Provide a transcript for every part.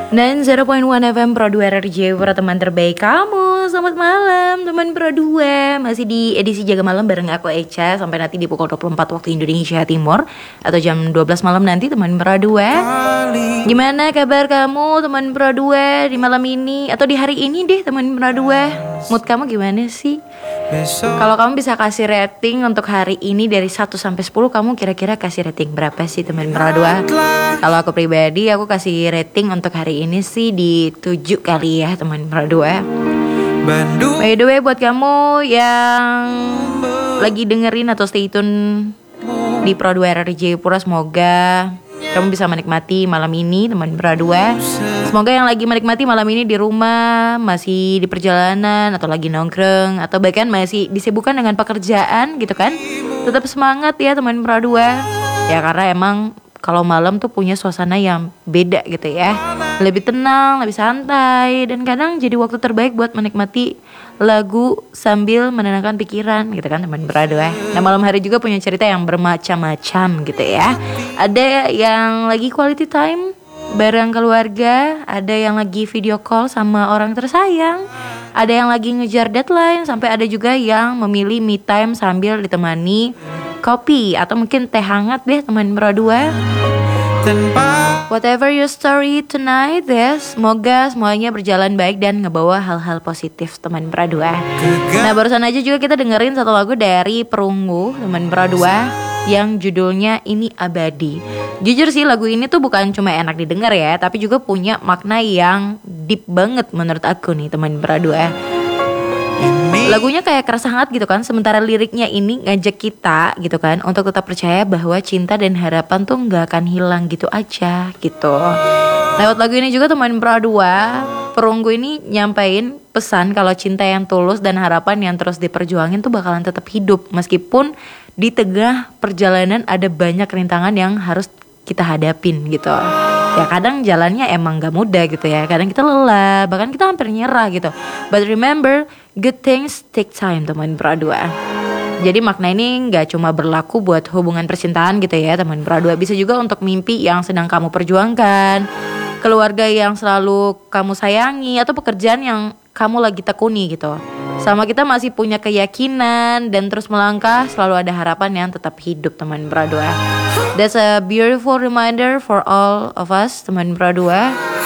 Dan 0.1 FM Pro 2 RRJ para teman terbaik kamu. Selamat malam teman Pro 2. Masih di edisi Jaga Malam bareng aku Echa sampai nanti di pukul 24 waktu Indonesia Timur atau jam 12 malam nanti teman Pro 2. Gimana kabar kamu teman Pro 2 di malam ini atau di hari ini deh teman Pro 2? Mood kamu gimana sih? Kalau kamu bisa kasih rating untuk hari ini dari 1 sampai 10, kamu kira-kira kasih rating berapa sih teman Pro 2? Kalau aku pribadi aku kasih rating untuk hari ini sih di 7 kali ya teman Pro 2. By the way buat kamu yang lagi dengerin atau stay tune di Pro 2 RRJ Pura, semoga kamu bisa menikmati malam ini teman Pro 2. Semoga yang lagi menikmati malam ini di rumah, masih di perjalanan atau lagi nongkrong atau bahkan masih disibukkan dengan pekerjaan gitu kan, tetap semangat ya teman Pro 2. Ya karena emang kalau malam tuh punya suasana yang beda gitu ya, lebih tenang, lebih santai, dan kadang jadi waktu terbaik buat menikmati lagu sambil menenangkan pikiran gitu kan teman Pro 2. Nah malam hari juga punya cerita yang bermacam-macam gitu ya. Ada yang lagi quality time bareng keluarga, ada yang lagi video call sama orang tersayang, ada yang lagi ngejar deadline, sampai ada juga yang memilih me time sambil ditemani kopi atau mungkin teh hangat deh teman Pro 2. Whatever your story tonight ya, semoga semuanya berjalan baik dan ngebawa hal-hal positif teman Pro 2. Nah barusan aja juga kita dengerin satu lagu dari Perunggu teman Pro 2 yang judulnya Ini Abadi. Jujur sih lagu ini tuh bukan cuma enak didengar ya, tapi juga punya makna yang deep banget menurut aku nih teman Pro 2. Lagunya kayak kerasa hangat gitu kan, sementara liriknya ini ngajak kita gitu kan untuk tetap percaya bahwa cinta dan harapan tuh gak akan hilang gitu aja gitu. Lewat lagu ini juga teman Pro 2, Perunggu ini nyampein pesan kalau cinta yang tulus dan harapan yang terus diperjuangin tuh bakalan tetap hidup meskipun di tengah perjalanan ada banyak rintangan yang harus kita hadapin gitu. Ya kadang jalannya emang gak mudah gitu ya, kadang kita lelah, bahkan kita hampir nyerah gitu. But remember, good things take time teman Pro 2. Jadi makna ini gak cuma berlaku buat hubungan percintaan gitu ya teman Pro 2, bisa juga untuk mimpi yang sedang kamu perjuangkan, keluarga yang selalu kamu sayangi, atau pekerjaan yang kamu lagi tekuni gitu. Sama kita masih punya keyakinan dan terus melangkah, selalu ada harapan yang tetap hidup teman Pro 2. That's a beautiful reminder for all of us teman Pro 2.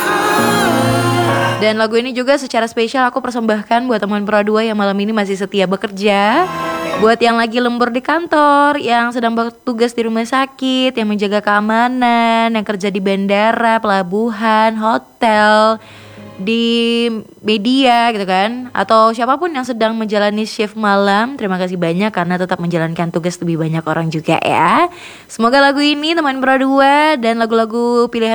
Dan lagu ini juga secara spesial aku persembahkan buat teman Pro 2 yang malam ini masih setia bekerja, buat yang lagi lembur di kantor, yang sedang bertugas di rumah sakit, yang menjaga keamanan, yang kerja di bandara, pelabuhan, hotel, di media gitu kan, atau siapapun yang sedang menjalani shift malam. Terima kasih banyak karena tetap menjalankan tugas lebih banyak orang juga ya. Semoga lagu ini teman Pro 2 dan lagu-lagu pilihan